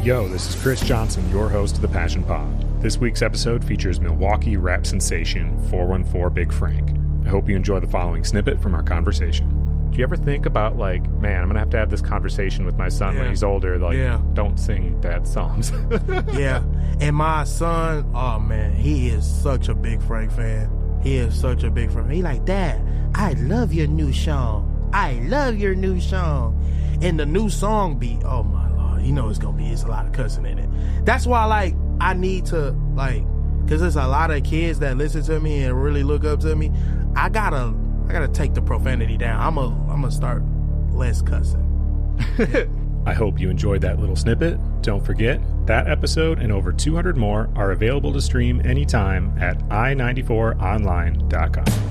Yo, this is Chris Johnson, your host of The Passion Pod. This week's episode features Milwaukee rap sensation 414 Big Frank. I hope you enjoy the following snippet from our conversation. Do you ever think about, like, man, I'm going to have this conversation with my son when he's older, like, don't sing dad songs. Yeah. And my son, oh, man, he is such a Big Frank fan. He is such a Big Frank fan. He like, Dad, I love your new song. I love your new song. And the new song beat, oh, my Lord, you know it's a lot of cussing in it. That's why, like, I need to, like, because there's a lot of kids that listen to me and really look up to me. I gotta take the profanity down. I'm gonna start less cussing. I hope you enjoyed that little snippet. Don't forget, that episode and over 200 more are available to stream anytime at i94online.com.